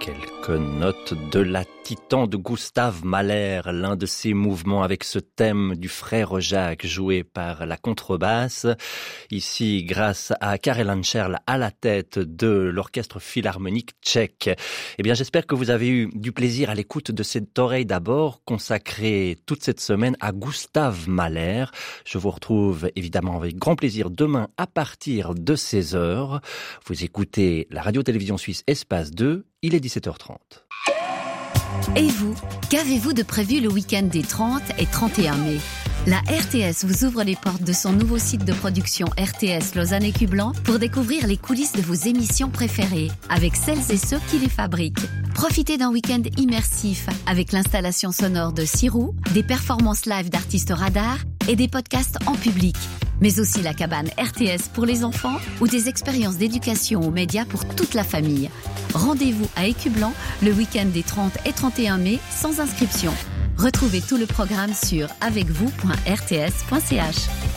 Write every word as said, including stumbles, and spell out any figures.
Quelques notes de la Titan de Gustave Mahler, l'un de ses mouvements avec ce thème du frère Jacques joué par la contrebasse. Ici, grâce à Karel Ančerl à la tête de l'orchestre philharmonique tchèque. Eh bien, j'espère que vous avez eu du plaisir à l'écoute de cette oreille d'abord consacrée toute cette semaine à Gustave Mahler. Je vous retrouve évidemment avec grand plaisir demain à partir de seize heures. Vous écoutez la radio-télévision suisse Espace deux. Il est dix-sept heures trente. Et vous, qu'avez-vous de prévu le week-end des trente et trente et un mai ? La R T S vous ouvre les portes de son nouveau site de production R T S Lausanne Écublens pour découvrir les coulisses de vos émissions préférées avec celles et ceux qui les fabriquent. Profitez d'un week-end immersif avec l'installation sonore de Sirou, des performances live d'artistes radars et des podcasts en public. Mais aussi la cabane R T S pour les enfants ou des expériences d'éducation aux médias pour toute la famille. Rendez-vous à Écublens le week-end des trente et trente et un mai sans inscription. Retrouvez tout le programme sur avec vous point r t s point c h.